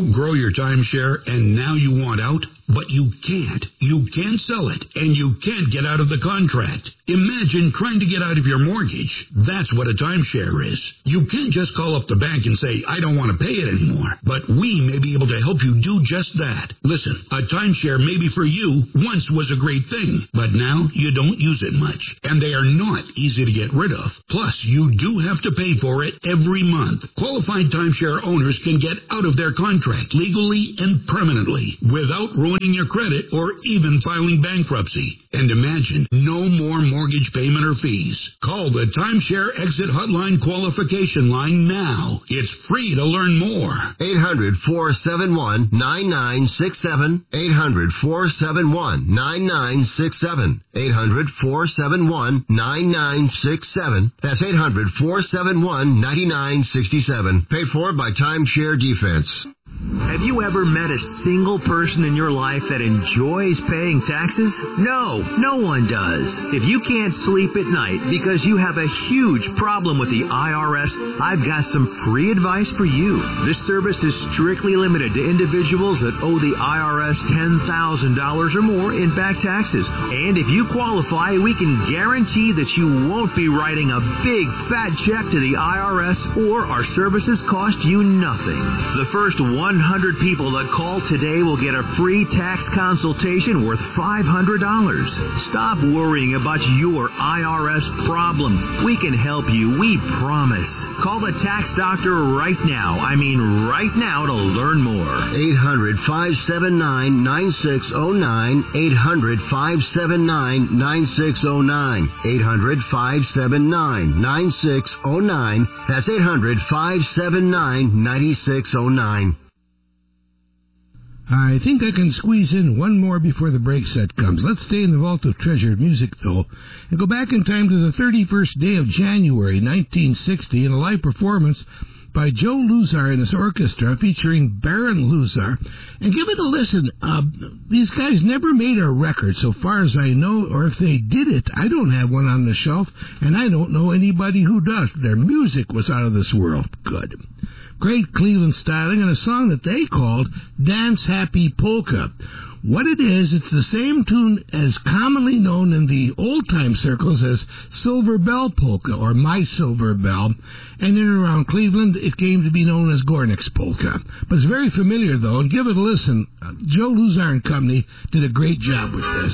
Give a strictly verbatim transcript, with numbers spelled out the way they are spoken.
You grow your timeshare and now you want out, but you can't. You can't sell it, and you can't get out of the contract. Imagine trying to get out of your mortgage. That's what a timeshare is. You can't just call up the bank and say, I don't want to pay it anymore. But we may be able to help you do just that. Listen, a timeshare maybe for you once was a great thing, but now you don't use it much, and they are not easy to get rid of. Plus, you do have to pay for it every month. Qualified timeshare owners can get out of their contract legally and permanently without ruining your credit or even filing bankruptcy. And imagine no more mortgage payment or fees. Call the Timeshare Exit Hotline qualification line now. It's free to learn more. eight hundred, four seven one, nine nine six seven. eight hundred, four seven one, nine nine six seven. eight hundred, four seven one, nine nine six seven. That's eight hundred, four seven one, nine nine six seven. Paid for by Timeshare Defense. Have you ever met a single person in your life that enjoys paying taxes? No, no one does. If you can't sleep at night because you have a huge problem with the I R S, I've got some free advice for you. This service is strictly limited to individuals that owe the I R S ten thousand dollars or more in back taxes. And if you qualify, we can guarantee that you won't be writing a big fat check to the I R S, or our services cost you nothing. The first one hundred people that call today will get a free tax consultation worth five hundred dollars. Stop worrying about your I R S problem. We can help you, we promise. Call the tax doctor right now. I mean right now to learn more. eight hundred, five seven nine, nine six zero nine. eight hundred, five seven nine, nine six zero nine. eight hundred, five seven nine, nine six zero nine. That's eight hundred, five seven nine, nine six zero nine. I think I can squeeze in one more before the break set comes. Let's stay in the vault of treasured music, though, and go back in time to the thirty-first day of January, nineteen sixty, in a live performance by Joe Luzar and his orchestra featuring Baron Luzar. And give it a listen. Uh, these guys never made a record, so far as I know, or if they did it, I don't have one on the shelf, and I don't know anybody who does. Their music was out of this world. Good. Great Cleveland styling, and a song that they called Dance Happy Polka. What it is, it's the same tune as commonly known in the old-time circles as Silver Bell Polka, or My Silver Bell, and in and around Cleveland, it came to be known as Gornick's Polka. But it's very familiar, though, and give it a listen. Uh, Joe Luzar and Company did a great job with this.